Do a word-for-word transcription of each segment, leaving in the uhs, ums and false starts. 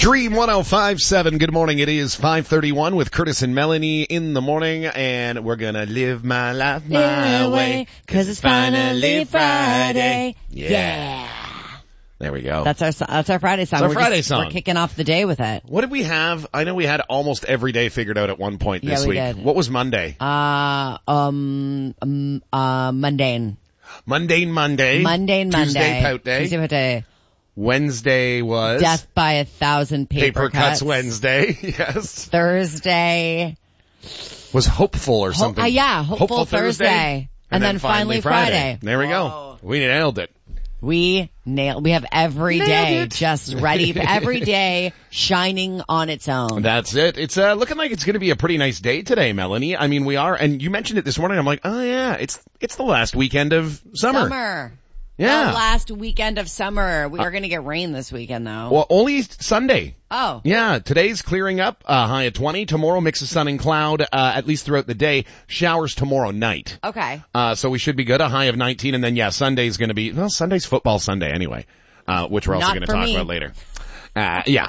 Dream one oh five point seven. Good morning. It is five thirty-one with Curtis and Melanie in the morning, and we're gonna live my life my way, cause it's finally Friday. Yeah. yeah. There we go. That's our that's our Friday song. It's our we're Friday just, song. We're kicking off the day with it. What did we have? I know we had almost every day figured out at one point this yeah, we week. Did. What was Monday? Uh, um, um uh, mundane. Mundane Monday. Mundane Monday. Tuesday Pout Day. Tuesday Pout Day. Wednesday was Death by a Thousand Paper, Paper Cuts. Cuts Wednesday. Yes. Thursday was Hopeful or Ho- something. Uh, yeah, Hopeful, Hopeful Thursday. Thursday. And, and then, then finally Friday. Friday. There we Whoa. go. We nailed it. We nailed. We have every nailed day it. just ready. Every day shining on its own. That's it. It's uh, looking like it's going to be a pretty nice day today, Melanie. I mean, we are, and you mentioned it this morning. I'm like, oh yeah, it's it's the last weekend of summer. Summer. Yeah. The last weekend of summer. We are going to get rain this weekend, though. Well, only Sunday. Oh. Yeah, today's clearing up, uh, high at twenty. Tomorrow, mix of sun and cloud, uh, at least throughout the day. Showers tomorrow night. Okay. Uh, so we should be good, a high of nineteen, and then yeah, Sunday's gonna be, well, Sunday's football Sunday anyway, uh, which we're also Not gonna for talk me. about later. Uh, yeah.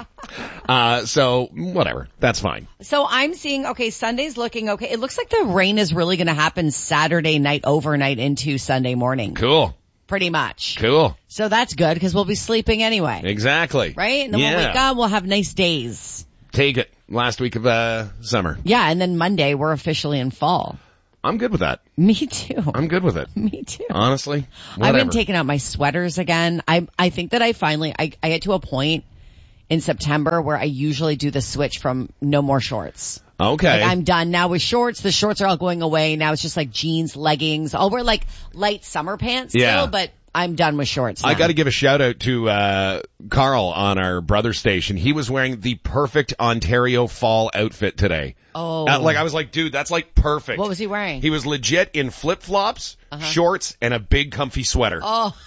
Uh, so, whatever. That's fine. So I'm seeing, okay, Sunday's looking okay. It looks like the rain is really going to happen Saturday night, overnight into Sunday morning. Cool. Pretty much. Cool. So that's good because we'll be sleeping anyway. Exactly. Right? And then yeah. we'll wake up, we'll have nice days. Take it. Last week of, uh, summer. Yeah, and then Monday we're officially in fall. I'm good with that. Me too. I'm good with it. Me too. Honestly. Whatever. I've been taking out my sweaters again. I I think that I finally, I, I get to a point in September where I usually do the switch from no more shorts. Okay. Like I'm done now with shorts. The shorts are all going away. Now it's just like jeans, leggings. I'll wear like light summer pants Yeah. still, but I'm done with shorts now. I got to give a shout out to uh Carl on our brother station. He was wearing the perfect Ontario fall outfit today. Oh. Uh, like I was like, dude, that's like perfect. What was he wearing? He was legit in flip-flops, Uh-huh. shorts, and a big comfy sweater. Oh.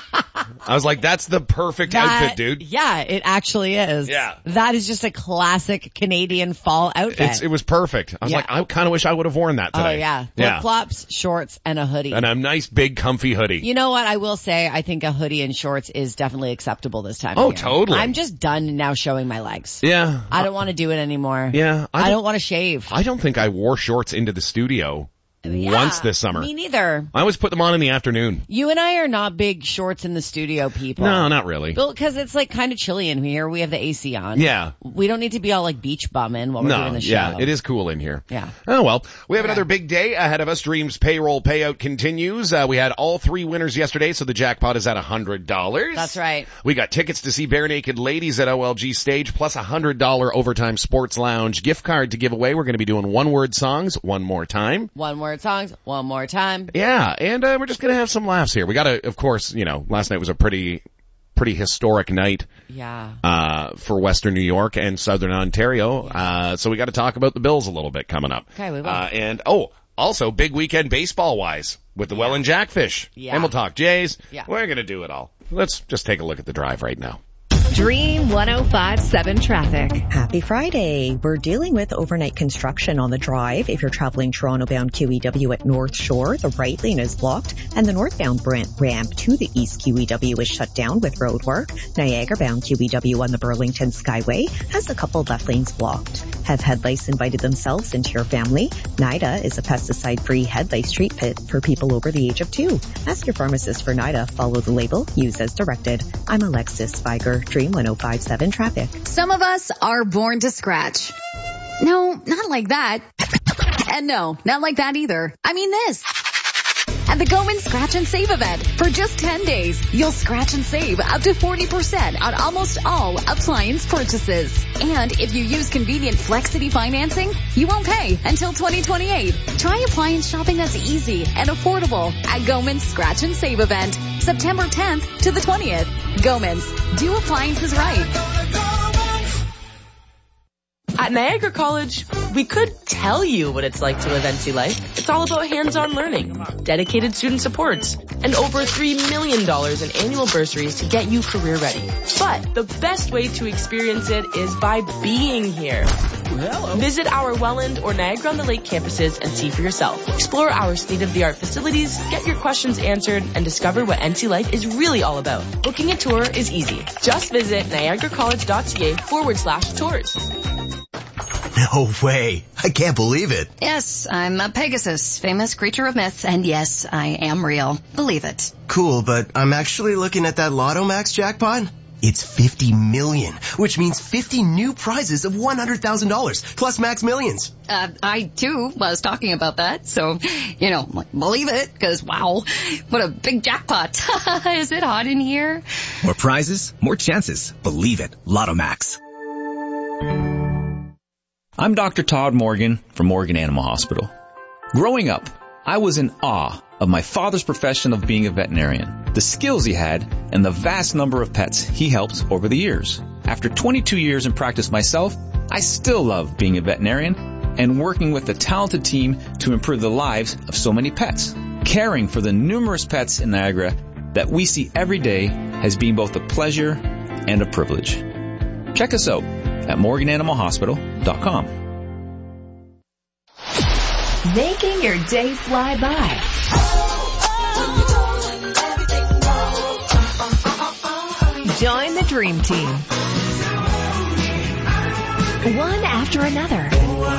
I was like, that's the perfect That- outfit, dude. Yeah, it actually is. Yeah. That is just a classic Canadian fall outfit. It's, it was perfect. I was Yeah. like, I kind of wish I would have worn that today. Oh yeah. Yeah. Flip-flops, shorts, and a hoodie. And a nice big comfy hoodie. You know what? I will say I think a hoodie and shorts is definitely acceptable this time Oh, of year. totally. I'm just done now showing my legs. Yeah. I don't want to do it anymore. Yeah. I I don't, don't, want to shave. I don't think I wore shorts into the studio Yeah, once this summer. Me neither. I always put them on in the afternoon. You and I are not big shorts in the studio people. No, not really. Because it's like kind of chilly in here. We have the A C on. Yeah. We don't need to be all like beach bumming while we're No, doing the show. yeah, it is cool in here. Yeah. Oh well, we have Okay. another big day ahead of us. Dreams payroll payout continues. Uh, we had all three winners yesterday, so the jackpot is at a hundred dollars. That's right. We got tickets to see Bare Naked Ladies at O L G Stage, plus a hundred dollar Overtime Sports Lounge gift card to give away. We're going to be doing one word songs one more time. One word songs, one more time. Yeah, and uh, we're just going to have some laughs here. We got to, of course, you know, last night was a pretty, pretty historic night. Yeah. Uh, for Western New York and Southern Ontario. Uh, so we got to talk about the Bills a little bit coming up. Okay, we will. Uh, and, oh, also big weekend baseball wise with the Well and Jackfish. Yeah. And we'll talk Jays. Yeah. We're going to do it all. Let's just take a look at the drive right now. Dream one oh five point seven traffic. Happy Friday. We're dealing with overnight construction on the drive. If you're traveling Toronto-bound Q E W at North Shore, the right lane is blocked, and the northbound ramp to the East Q E W is shut down with road work. Niagara-bound Q E W on the Burlington Skyway has a couple left lanes blocked. Have head lice invited themselves into your family? NIDA is a pesticide-free head lice treatment for people over the age of two. Ask your pharmacist for NIDA. Follow the label. Use as directed. I'm Alexis Spiger. Dream one oh five point seven traffic. Some of us are born to scratch. No, not like that. And no, not like that either. I mean this. At the Goman Scratch and Save event, for just ten days, you'll scratch and save up to forty percent on almost all appliance purchases. And if you use convenient Flexity financing, you won't pay until twenty twenty-eight. Try appliance shopping that's easy and affordable at Goman's Scratch and Save event, September tenth to the twentieth. Goman's, do appliances right. At Niagara College, we could tell you what it's like to live N C life. It's all about hands-on learning, dedicated student supports, and over three million dollars in annual bursaries to get you career ready. But the best way to experience it is by being here. hello. Visit our Welland or Niagara-on-the-Lake campuses and see for yourself. Explore our state-of-the-art facilities, get your questions answered, and discover what N C Life is really all about. Booking a tour is easy. Just visit niagaracollege.ca forward slash tours. No way. I can't believe it. Yes, I'm a Pegasus, famous creature of myth, and yes, I am real. Believe it. Cool, but I'm actually looking at that Lotto Max jackpot. It's fifty million, which means fifty new prizes of one hundred thousand dollars, plus Max Millions. Uh, I, too, was talking about that, so, you know, believe it, because, wow, what a big jackpot. Is it hot in here? More prizes, more chances. Believe it. Lotto Max. I'm Doctor Todd Morgan from Morgan Animal Hospital. Growing up, I was in awe of my father's profession of being a veterinarian, the skills he had, and the vast number of pets he helped over the years. After twenty-two years in practice myself, I still love being a veterinarian and working with a talented team to improve the lives of so many pets. Caring for the numerous pets in Niagara that we see every day has been both a pleasure and a privilege. Check us out at morgan animal hospital dot com. Making your day fly by. Join the Dream Team. One after another.